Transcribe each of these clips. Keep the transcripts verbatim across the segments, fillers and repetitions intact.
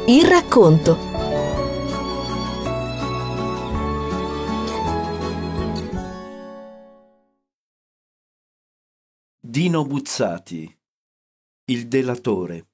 Il racconto. Dino Buzzati, il delatore.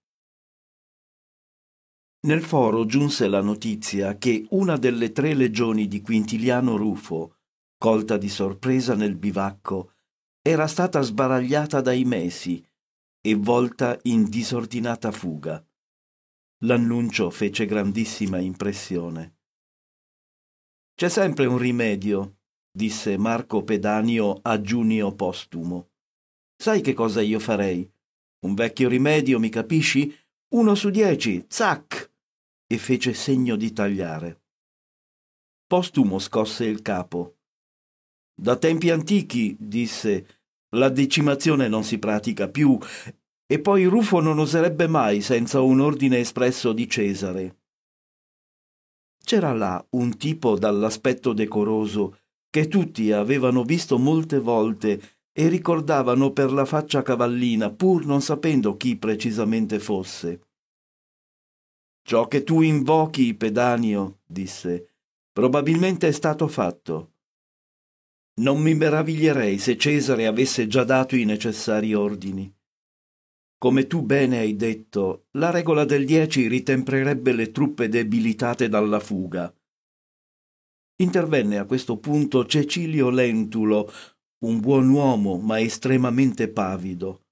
Nel foro giunse la notizia che una delle tre legioni di Quintiliano Rufo, colta di sorpresa nel bivacco, era stata sbaragliata dai Mesi e volta in disordinata fuga. L'annuncio fece grandissima impressione. «C'è sempre un rimedio», disse Marco Pedanio a Giunio Postumo. «Sai che cosa io farei? Un vecchio rimedio, mi capisci? Uno su dieci, zac!» e fece segno di tagliare. Postumo scosse il capo. «Da tempi antichi», disse, «la decimazione non si pratica più, e poi Rufo non oserebbe mai senza un ordine espresso di Cesare». C'era là un tipo dall'aspetto decoroso che tutti avevano visto molte volte e ricordavano per la faccia cavallina, pur non sapendo chi precisamente fosse. «Ciò che tu invochi, Pedanio», disse, «probabilmente è stato fatto. Non mi meraviglierei se Cesare avesse già dato i necessari ordini. Come tu bene hai detto, la regola del dieci ritempererebbe le truppe debilitate dalla fuga». Intervenne a questo punto Cecilio Lentulo, un buon uomo ma estremamente pavido.